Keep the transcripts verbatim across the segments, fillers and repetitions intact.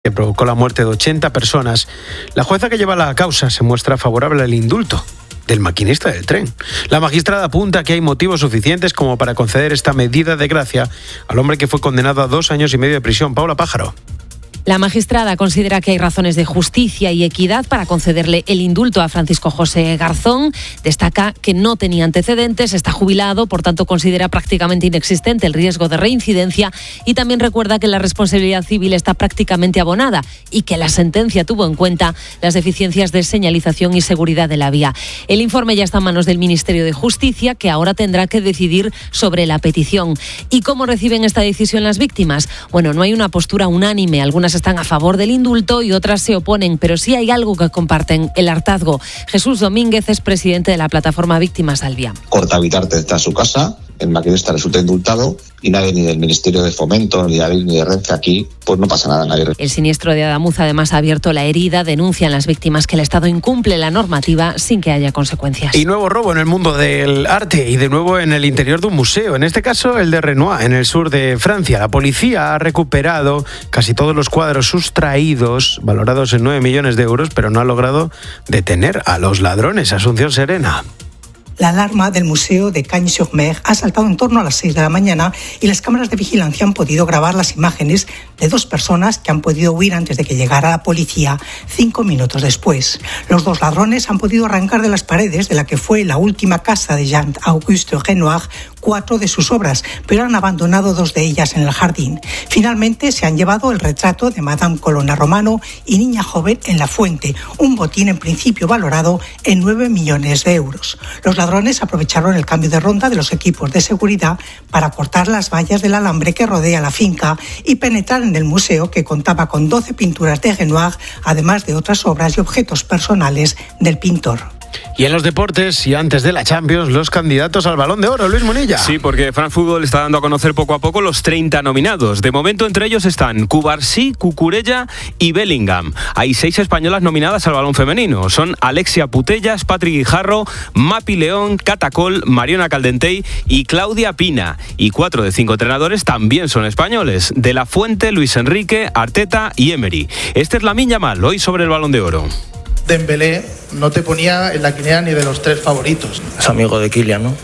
que provocó la muerte de ochenta personas, la jueza que lleva la causa se muestra favorable al indulto del maquinista del tren. La magistrada apunta que hay motivos suficientes como para conceder esta medida de gracia al hombre que fue condenado a dos años y medio de prisión. Paula Pájaro. La magistrada considera que hay razones de justicia y equidad para concederle el indulto a Francisco José Garzón. Destaca que no tenía antecedentes, está jubilado, por tanto considera prácticamente inexistente el riesgo de reincidencia y también recuerda que la responsabilidad civil está prácticamente abonada y que la sentencia tuvo en cuenta las deficiencias de señalización y seguridad de la vía. El informe ya está en manos del Ministerio de Justicia, que ahora tendrá que decidir sobre la petición. ¿Y cómo reciben esta decisión las víctimas? Bueno, no hay una postura unánime. Algunas están a favor del indulto y otras se oponen, pero sí hay algo que comparten: el hartazgo. Jesús Domínguez es presidente de la plataforma Víctimas al Día. Corta Vitarte está en su casa, el maquinista resulta indultado y nadie, ni del Ministerio de Fomento, ni de Adif, ni de Renfe aquí, pues no pasa nada. Nadie. El siniestro de Adamuz además ha abierto la herida. Denuncian las víctimas que el Estado incumple la normativa sin que haya consecuencias. Y nuevo robo en el mundo del arte y de nuevo en el interior de un museo. En este caso el de Renoir, en el sur de Francia. La policía ha recuperado casi todos los cuadros sustraídos, valorados en nueve millones de euros, pero no ha logrado detener a los ladrones. Asunción Serena. La alarma del Museo de Cagnes-sur-Mer ha saltado en torno a las seis de la mañana y las cámaras de vigilancia han podido grabar las imágenes de dos personas que han podido huir antes de que llegara la policía cinco minutos después. Los dos ladrones han podido arrancar de las paredes de la que fue la última casa de Jean-Auguste Renoir cuatro de sus obras, pero han abandonado dos de ellas en el jardín. Finalmente se han llevado el retrato de Madame Colonna Romano y Niña Joven en la fuente, un botín en principio valorado en nueve millones de euros. Los ladrones aprovecharon el cambio de ronda de los equipos de seguridad para cortar las vallas del alambre que rodea la finca y penetrar en el museo, que contaba con doce pinturas de Renoir, además de otras obras y objetos personales del pintor. Y en los deportes, y antes de la Champions, los candidatos al Balón de Oro. Luis Munilla. Sí, porque France Football está dando a conocer poco a poco los treinta nominados. De momento entre ellos están Cubarsí, Cucurella y Bellingham. Hay seis españolas nominadas al balón femenino. Son Alexia Putellas, Patrick Guijarro, Mapi León, Catacol, Mariona Caldentey y Claudia Pina. Y cuatro de cinco entrenadores también son españoles: De la Fuente, Luis Enrique, Arteta y Emery. Este es Lamine Yamal, hoy sobre el Balón de Oro. Dembélé no te ponía en la quiniela ni de los tres favoritos. Es amigo de Kylian, ¿no?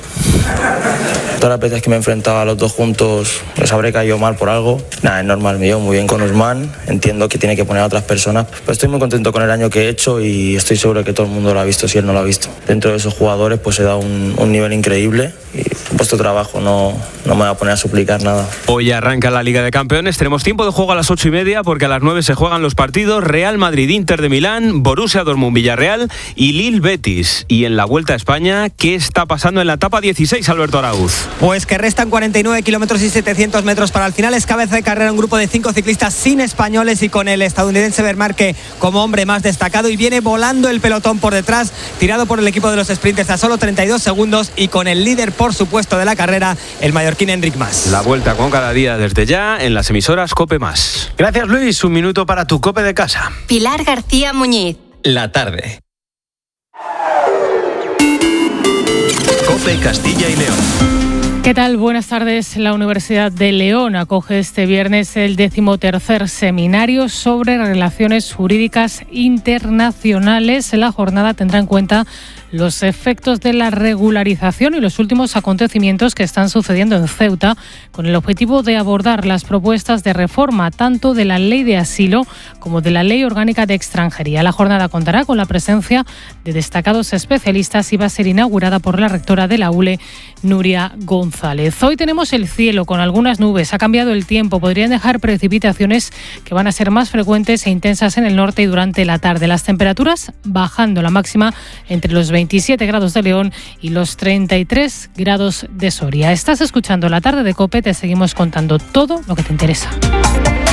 Todas las veces que me he enfrentado a los dos juntos les habré caído mal por algo. Nada, es normal, me llevo muy bien con Ousmane. Entiendo que tiene que poner a otras personas, pero estoy muy contento con el año que he hecho y estoy seguro que todo el mundo lo ha visto si él no lo ha visto. Dentro de esos jugadores pues se da un, un nivel increíble y he puesto trabajo, no, no me voy a poner a suplicar nada. Hoy arranca la Liga de Campeones, tenemos tiempo de juego a las ocho y media porque a las nueve se juegan los partidos Real Madrid-Inter de Milán, Borussia Dortmund-Villarreal y Lille-Betis. Y en la Vuelta a España, ¿qué está pasando en la etapa dieciséis, Alberto Arauz? Pues que restan cuarenta y nueve kilómetros y setecientos metros para el final. Es cabeza de carrera un grupo de cinco ciclistas sin españoles y con el estadounidense Vermarque como hombre más destacado, y viene volando el pelotón por detrás, tirado por el equipo de los sprinters a solo treinta y dos segundos y con el líder, por supuesto, de la carrera, el mallorquín Enric Mas. La Vuelta con Cada Día desde ya en las emisoras COPE Más. Gracias, Luis. Un minuto para tu COPE de casa. Pilar García Muñiz. La tarde. COPE Castilla y León. ¿Qué tal? Buenas tardes. La Universidad de León acoge este viernes el decimotercer seminario sobre relaciones jurídicas internacionales. La jornada tendrá en cuenta los efectos de la regularización y los últimos acontecimientos que están sucediendo en Ceuta, con el objetivo de abordar las propuestas de reforma tanto de la Ley de Asilo como de la Ley Orgánica de Extranjería. La jornada contará con la presencia de destacados especialistas y va a ser inaugurada por la rectora de la U L E, Nuria González. Hoy tenemos el cielo con algunas nubes, ha cambiado el tiempo, podrían dejar precipitaciones que van a ser más frecuentes e intensas en el norte y durante la tarde. Las temperaturas bajando, la máxima entre los veintisiete grados de León y los treinta y tres grados de Soria. Estás escuchando La Tarde de COPE, te seguimos contando todo lo que te interesa.